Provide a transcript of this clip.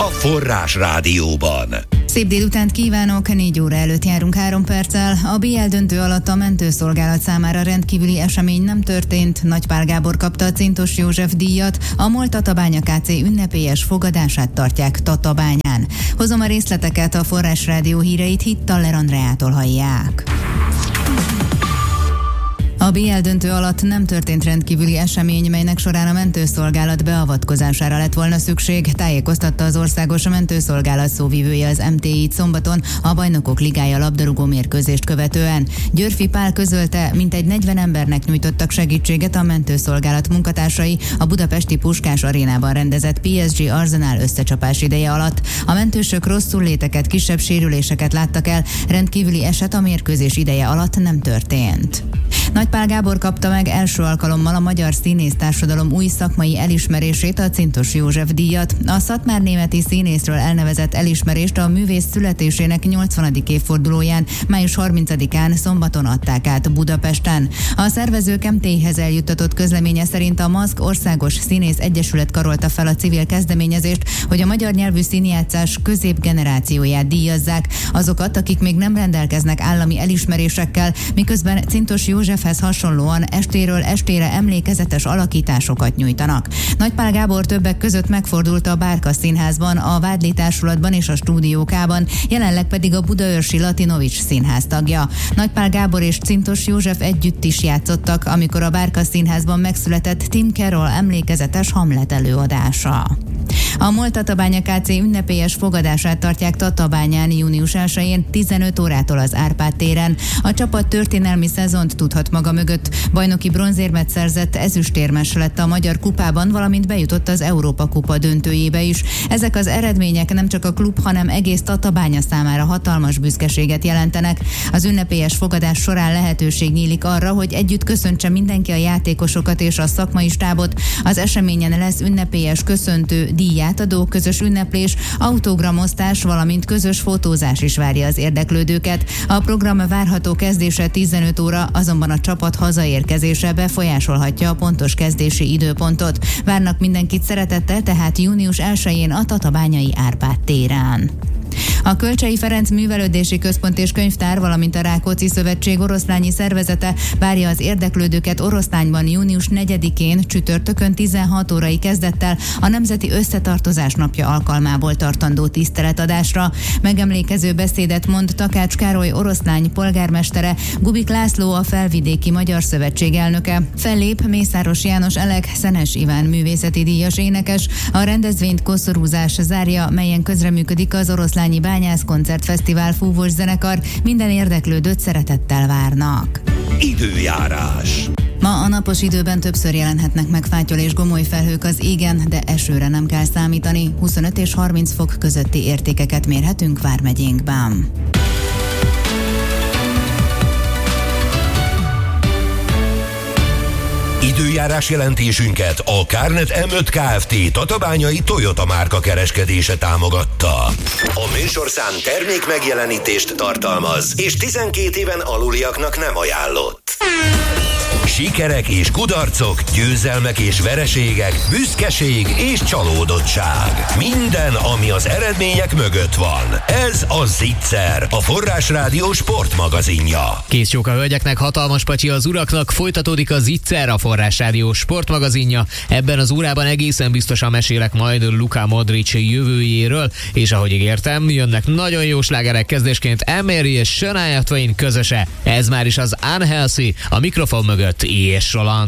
Forrás Rádióban. Szép délutánt kívánok, 4 óra előtt járunk 3 perccel. A BL döntő alatt a mentőszolgálat számára rendkívüli esemény nem történt. Nagy Pál Gábor kapta a Cintos József díjat. A MOL Tatabánya Kc. ünnepélyes fogadását tartják Tatabányán. Hozom a részleteket, a Forrás Rádió híreit Hittaller Andreától hallják. A BL döntő alatt nem történt rendkívüli esemény, melynek során a mentőszolgálat beavatkozására lett volna szükség, tájékoztatta az Országos Mentőszolgálat szóvivője az MTI-t szombaton a Bajnokok Ligája labdarúgó mérkőzést követően. Györfi Pál közölte, mintegy 40 embernek nyújtottak segítséget a mentőszolgálat munkatársai a budapesti Puskás arénában rendezett PSG Arsenal összecsapás ideje alatt. A mentősök rosszul léteket, kisebb sérüléseket láttak el, rendkívüli eset a mérkőzés ideje alatt nem történt. Nagy Pál Gábor kapta meg első alkalommal a magyar színésztársadalom új szakmai elismerését, a Cintos József díjat. A szatmárnémeti színészről elnevezett elismerést a művész születésének 80. évfordulóján, május 30-án szombaton adták át Budapesten. A szervezők MT-hez eljuttatott közleménye szerint a MASZK Országos Színész Egyesület karolta fel a civil kezdeményezést, hogy a magyar nyelvű színjátszás középgenerációját díjazzák, azokat, akik még nem rendelkeznek állami elismerésekkel, miközben Cintos Józsefhez hasonlóan estéről estére emlékezetes alakításokat nyújtanak. Nagy Pál Gábor többek között megfordult a Bárka Színházban, a Vádli Társulatban és a Stúdiókában, jelenleg pedig a Budaörsi Latinovics Színház tagja. Nagy Pál Gábor és Cintos József együtt is játszottak, amikor a Bárka Színházban megszületett Tim Carroll emlékezetes Hamlet előadása. A MOL Tatabánya Kc. ünnepélyes fogadását tartják Tatabányán június 1-én 15 órától az Árpád téren. A csapat történelmi szezont tudhat maga mögött. Bajnoki bronzérmet szerzett, ezüstérmes lett a Magyar Kupában, valamint bejutott az Európa Kupa döntőjébe is. Ezek az eredmények nem csak a klub, hanem egész Tatabánya számára hatalmas büszkeséget jelentenek. Az ünnepélyes fogadás során lehetőség nyílik arra, hogy együtt köszöntse mindenki a játékosokat és a szakmai stábot. Az eseményen lesz ünnepélyes köszöntő, díjátadó, közös ünneplés, autogramosztás, valamint közös fotózás is várja az érdeklődőket. A program várható kezdése 15 óra, azonban a csapat hazaérkezése befolyásolhatja a pontos kezdési időpontot. Várnak mindenkit szeretettel, tehát június 1-én a Tatabányai Árpád téren. A Kölcsei Ferenc Művelődési Központ és Könyvtár, valamint a Rákóczi Szövetség oroszlányi szervezete várja az érdeklődőket Oroszlányban június 4-én csütörtökön 16 órai kezdettel a Nemzeti Összetartozás napja alkalmából tartandó tiszteletadásra. Megemlékező beszédet mond Takács Károly oroszlány polgármestere, Gubik László a Felvidéki Magyar Szövetség elnöke. Fellép Mészáros János Elek, Szenes Iván művészeti díjas énekes. A rendezvényt koszorúzás zárja, melyen közreműködik az Oroszlányi Bányász Koncertfesztivál fúvós zenekar. Minden érdeklődőt szeretettel várnak. Időjárás. Ma a napos időben többször jelenhetnek meg fátyol és gomoly felhők az égen, de esőre nem kell számítani. 25 és 30 fok közötti értékeket mérhetünk vármegyénkben. Időjárás jelentésünket a Kárnet M5 Kft. Tatabányai Toyota márka kereskedése támogatta. A műsorszám termék megjelenítést tartalmaz, és 12 éven aluliaknak nem ajánlott. Sikerek és kudarcok, győzelmek és vereségek, büszkeség és csalódottság. Minden, ami az eredmények mögött van. Ez a Zicser, a Forrás Rádió sportmagazinja. Kész csók a hölgyeknek, hatalmas pacsi az uraknak, folytatódik a Zicser, a Forrás Rádió sportmagazinja. Ebben az órában egészen biztosan mesélek majd Luka Modric jövőjéről, és ahogy ígértem, jönnek nagyon jó slágerek, kezdésként Emery és Shania Twain közöse. Ez már is az Unhealthy, a mikrofon mögött és Roland.